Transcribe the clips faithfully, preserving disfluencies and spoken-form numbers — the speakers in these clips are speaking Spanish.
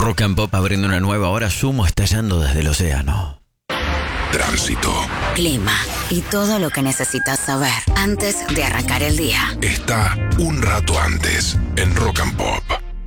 Rock and Pop abriendo una nueva hora, Sumo estallando desde el océano. Tránsito. Clima y todo lo que necesitas saber antes de arrancar el día. Está un rato antes en Rock and Pop.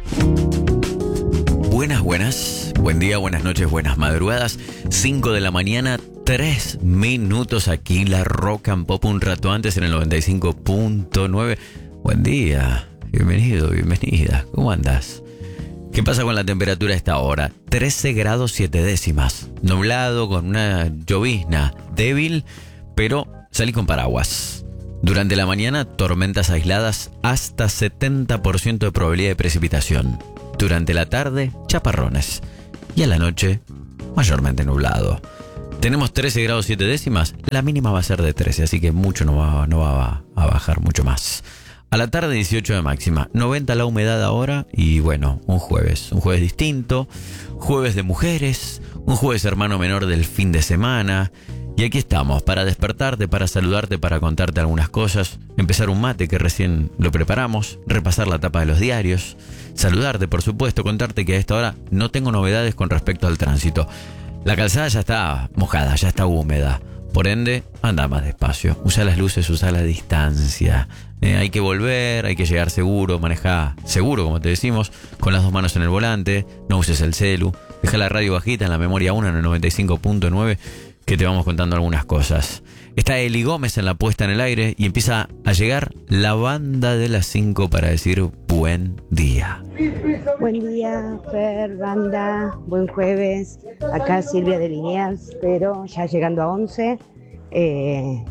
Buenas, buenas. Buen día, buenas noches, buenas madrugadas. cinco de la mañana, tres minutos aquí en la Rock and Pop, un rato antes en el noventa y cinco punto nueve. Buen día, bienvenido, bienvenida. ¿Cómo andas? ¿Qué pasa con la temperatura a esta hora? trece grados siete décimas. Nublado con una llovizna débil, pero salí con paraguas. Durante la mañana, tormentas aisladas hasta setenta por ciento de probabilidad de precipitación. Durante la tarde, chaparrones. Y a la noche, mayormente nublado. Tenemos trece grados siete décimas. La mínima va a ser de trece, así que mucho no va, no va a bajar mucho más. A la tarde dieciocho de máxima, noventa la humedad ahora y bueno, un jueves, un jueves distinto, jueves de mujeres, un jueves hermano menor del fin de semana. Y aquí estamos, para despertarte, para saludarte, para contarte algunas cosas, empezar un mate que recién lo preparamos, repasar la tapa de los diarios, saludarte por supuesto, contarte que a esta hora no tengo novedades con respecto al tránsito. La calzada ya está mojada, ya está húmeda. Por ende, anda más despacio, usa las luces, usa la distancia. Eh, hay que volver, hay que llegar seguro, maneja seguro, como te decimos, con las dos manos en el volante, no uses el celu, deja la radio bajita en la memoria uno en el noventa y cinco punto nueve, que te vamos contando algunas cosas. Está Eli Gómez en la puesta en el aire y empieza a llegar la banda de las cinco para decir buen día. Buen día, Fer, banda, buen jueves. Acá Silvia de Liniers, pero ya llegando a once. Eh,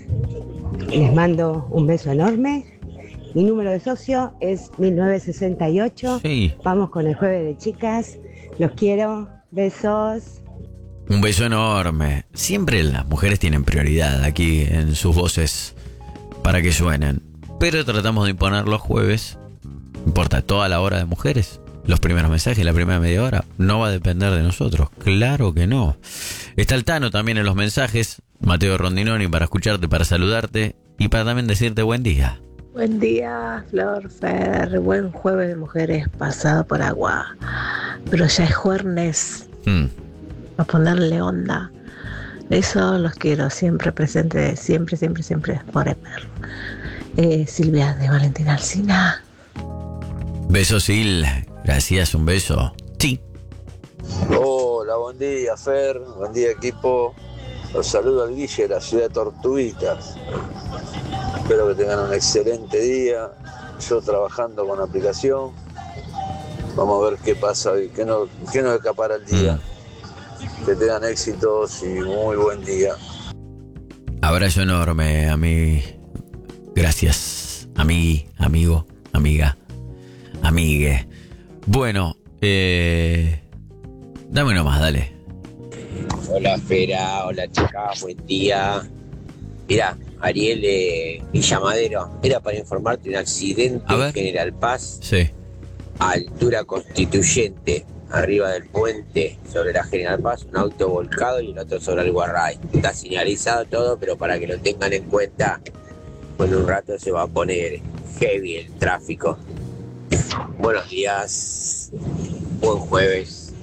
les mando un beso enorme. Mi número de socio es mil novecientos sesenta y ocho. Sí. Vamos con el jueves de chicas. Los quiero. Besos. Un beso enorme. Siempre las mujeres tienen prioridad aquí en sus voces para que suenen. Pero tratamos de imponer los jueves. No importa, toda la hora de mujeres. Los primeros mensajes, la primera media hora. No va a depender de nosotros. Claro que no. Está el Tano también en los mensajes. Mateo Rondinoni para escucharte, para saludarte y para también decirte buen día. Buen día, Flor, Fer. Buen jueves de mujeres pasado por agua. Pero ya es jueves. Hmm. A ponerle onda. Eso los quiero siempre presente, siempre, siempre, siempre, forever. Eh, Silvia de Valentina Alsina. Beso, Sil. Gracias, un beso. Sí. Hola, buen día, Fer. Buen día, equipo. Los saludo al Guille de la ciudad de Tortuguitas. Espero que tengan un excelente día. Yo trabajando con la aplicación. Vamos a ver qué pasa hoy, qué nos, qué nos escapara el día. Mm. Que tengan éxitos y muy buen día. Abrazo enorme, a mí. Gracias, amigui, amigo, amiga, amigue. Bueno, eh, dame nomás, dale. Hola, Fera, hola, chicas, buen día. Mirá, Ariel eh, Villamadero, era para informarte de un accidente en General Paz. Sí. A altura Constituyente. Arriba del puente, sobre la General Paz, un auto volcado y el otro sobre el Guarray. Está señalizado todo, pero para que lo tengan en cuenta, en un rato se va a poner heavy el tráfico. Buenos días, buen jueves.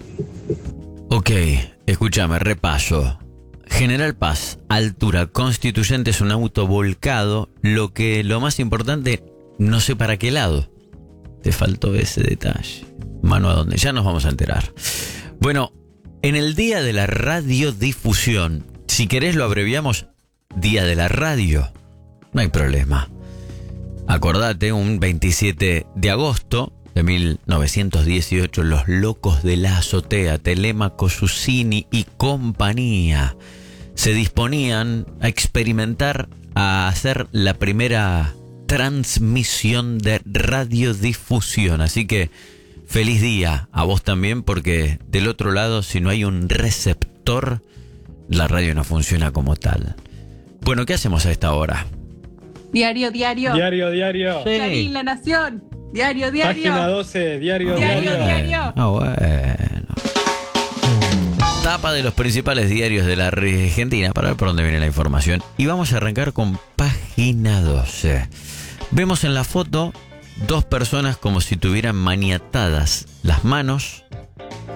Ok, escúchame, repaso. General Paz, altura Constituyente, es un auto volcado, lo que lo más importante, no sé para qué lado. Te faltó ese detalle. Mano a dónde, ya nos vamos a enterar. Bueno, en el día de la radiodifusión, si querés lo abreviamos, Día de la Radio, no hay problema. Acordate, un veintisiete de agosto de mil novecientos dieciocho, los locos de la azotea, Telemaco, Susini y compañía, se disponían a experimentar, a hacer la primera transmisión de radiodifusión. Así que feliz día a vos también, porque del otro lado, si no hay un receptor, la radio no funciona como tal. Bueno, ¿qué hacemos a esta hora? Diario, diario. Diario, diario. Sí. Clarín, La Nación. Diario, diario. Página doce, diario, diario. Diario, diario. Ah, bueno. Tapa de los principales diarios de la Argentina para ver por dónde viene la información. Y vamos a arrancar con página doce. Vemos en la foto dos personas como si tuvieran maniatadas las manos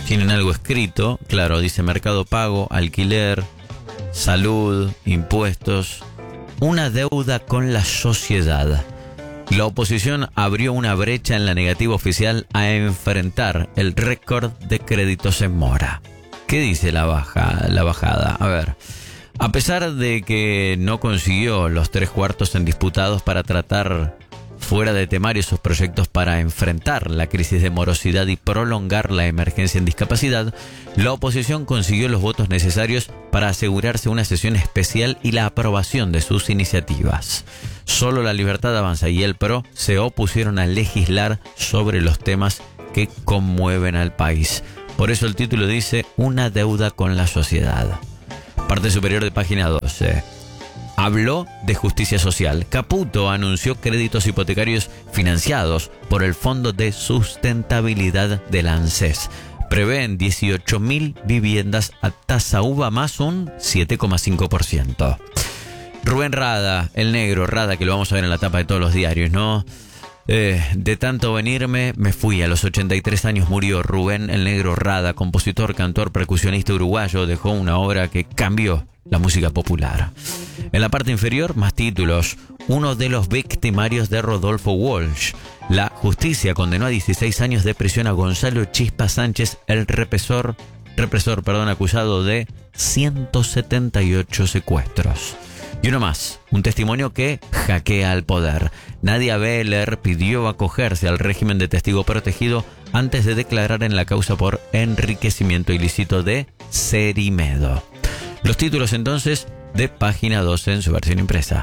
tienen algo escrito, claro, dice mercado pago, alquiler, salud, impuestos, una deuda con la sociedad. La oposición abrió una brecha en la negativa oficial a enfrentar el récord de créditos en mora. ¿Qué dice la, baja, la bajada? A ver, a pesar de que no consiguió los tres cuartos en disputados para tratar fuera de temario sus proyectos para enfrentar la crisis de morosidad y prolongar la emergencia en discapacidad, la oposición consiguió los votos necesarios para asegurarse una sesión especial y la aprobación de sus iniciativas. Solo La Libertad Avanza y el P R O se opusieron a legislar sobre los temas que conmueven al país. Por eso el título dice una deuda con la sociedad. Parte superior de página doce. Habló de justicia social. Caputo anunció créditos hipotecarios financiados por el Fondo de Sustentabilidad del ANSES. Prevén dieciocho mil viviendas a tasa uva más un siete coma cinco por ciento. Rubén Rada, el negro Rada, que lo vamos a ver en la tapa de todos los diarios, ¿no? Eh, de tanto venirme, me fui. A los ochenta y tres años murió Rubén el Negro Rada, compositor, cantor, percusionista uruguayo. Dejó una obra que cambió la música popular. En la parte inferior, más títulos. Uno de los victimarios de Rodolfo Walsh. La justicia condenó a dieciséis años de prisión a Gonzalo Chispa Sánchez, el represor, represor perdón, acusado de ciento setenta y ocho secuestros. Y uno más, un testimonio que hackea al poder. Nadia Beller pidió acogerse al régimen de testigo protegido antes de declarar en la causa por enriquecimiento ilícito de Cerimedo. Los títulos entonces de página doce en su versión impresa.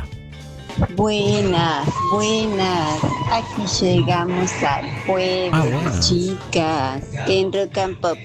Buenas, buenas. Aquí llegamos al jueves, ah, bueno. Chicas, en Rock and Pop.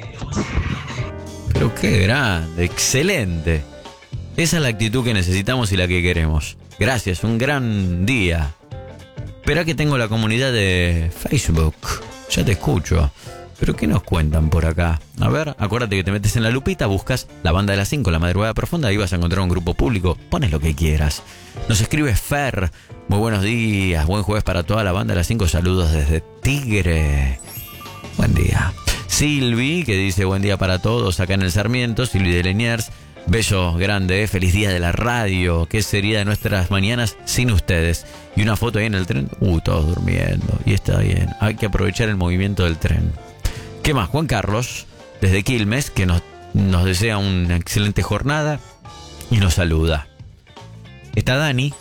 Pero qué grande, excelente. Esa es la actitud que necesitamos y la que queremos. Gracias, un gran día. Espera que tengo la comunidad de Facebook. Ya te escucho. ¿Pero qué nos cuentan por acá? A ver, acuérdate que te metes en la lupita, buscas la banda de las cinco, la madrugada profunda, ahí vas a encontrar un grupo público, pones lo que quieras. Nos escribe Fer, muy buenos días, buen jueves para toda la banda de las cinco, saludos desde Tigre. Buen día. Silvi, que dice buen día para todos acá en el Sarmiento, Silvi de Liniers, beso grande, feliz día de la radio, ¿qué sería de nuestras mañanas sin ustedes? Y una foto ahí en el tren, uh, todos durmiendo, y está bien, hay que aprovechar el movimiento del tren. ¿Qué más? Juan Carlos, desde Quilmes, que nos, nos desea una excelente jornada y nos saluda. Está Dani,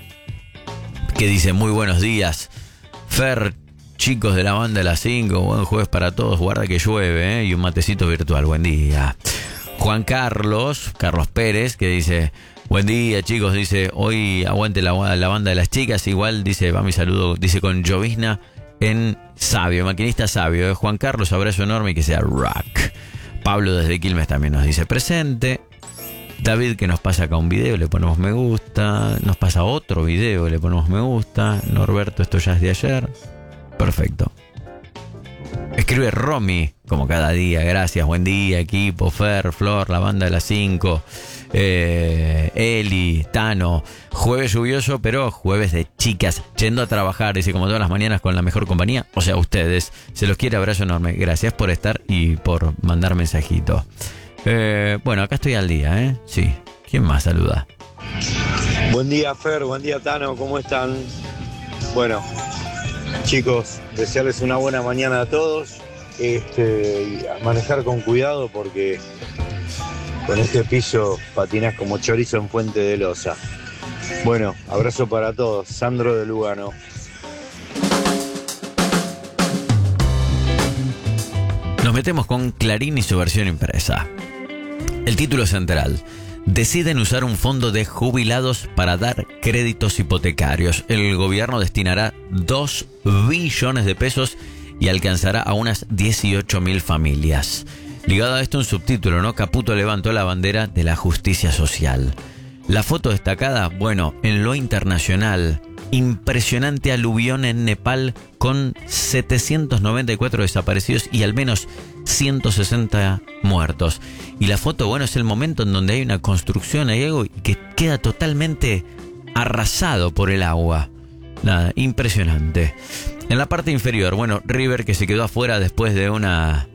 que dice muy buenos días. Fer, chicos de la banda de las cinco, buen jueves para todos, guarda que llueve, ¿eh? Y un matecito virtual, buen día. Juan Carlos, Carlos Pérez, que dice, buen día chicos, dice, hoy aguante la, la banda de las chicas, igual, dice, va mi saludo, dice con llovizna en Sabio, maquinista Sabio, ¿eh? Juan Carlos, abrazo enorme y que sea rock. Pablo desde Quilmes también nos dice presente. David que nos pasa acá un video, le ponemos me gusta. Nos pasa otro video, le ponemos me gusta. Norberto, esto ya es de ayer. Perfecto. Escribe Romy, como cada día, gracias, buen día equipo, Fer, Flor, la banda de las cinco, eh, Eli, Tano, jueves lluvioso, pero jueves de chicas, yendo a trabajar, dice como todas las mañanas con la mejor compañía, o sea, ustedes, se los quiere, abrazo enorme, gracias por estar y por mandar mensajito. Eh, bueno, acá estoy al día, ¿eh? Sí, ¿quién más saluda? Buen día Fer, buen día Tano, ¿cómo están? Bueno, chicos, desearles una buena mañana a todos, este, y a manejar con cuidado porque con este piso patinás como chorizo en Fuente de Loza. Bueno, abrazo para todos, Sandro de Lugano. Nos metemos con Clarín y su versión impresa. El título central. Deciden usar un fondo de jubilados para dar créditos hipotecarios. El gobierno destinará dos billones de pesos y alcanzará a unas dieciocho mil familias. Ligado a esto un subtítulo, ¿no? Caputo levantó la bandera de la justicia social. La foto destacada, bueno, en lo internacional, impresionante aluvión en Nepal con setecientos noventa y cuatro desaparecidos y al menos ciento sesenta muertos. Y la foto, bueno, es el momento en donde hay una construcción, hay algo que queda totalmente arrasado por el agua. Nada, impresionante. En la parte inferior, bueno, River que se quedó afuera después de una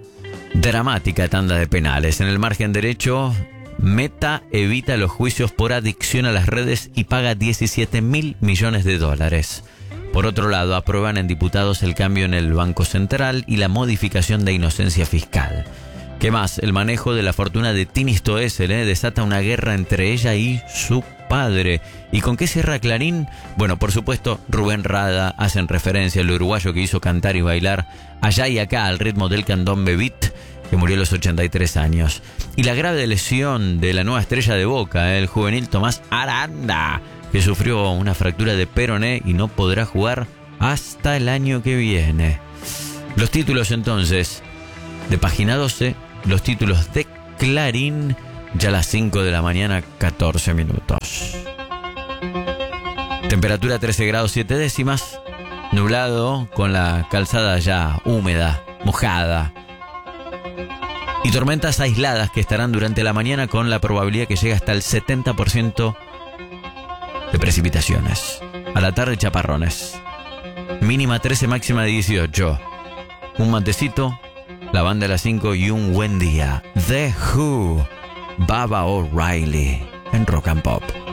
Dramática tanda de penales. En el margen derecho, Meta evita los juicios por adicción a las redes y paga diecisiete mil millones de dólares. Por otro lado, aprueban en diputados el cambio en el Banco Central y la modificación de inocencia fiscal. ¿Qué más? El manejo de la fortuna de Tini Stoessel ¿eh? desata una guerra entre ella y su padre. ¿Y con qué cierra Clarín? Bueno, por supuesto, Rubén Rada hacen referencia al uruguayo que hizo cantar y bailar allá y acá al ritmo del candombe beat, que murió a los ochenta y tres años. Y la grave lesión de la nueva estrella de Boca, el juvenil Tomás Aranda, que sufrió una fractura de peroné y no podrá jugar hasta el año que viene. Los títulos entonces, de página doce, los títulos de Clarín, ya a las cinco de la mañana, catorce minutos. Temperatura trece grados siete décimas, nublado con la calzada ya húmeda, mojada. Y tormentas aisladas que estarán durante la mañana con la probabilidad que llegue hasta el setenta por ciento de precipitaciones. A la tarde chaparrones. Mínima trece, máxima de dieciocho. Un mantecito, la banda de las cinco y un buen día. The Who, Baba O'Reilly en Rock and Pop.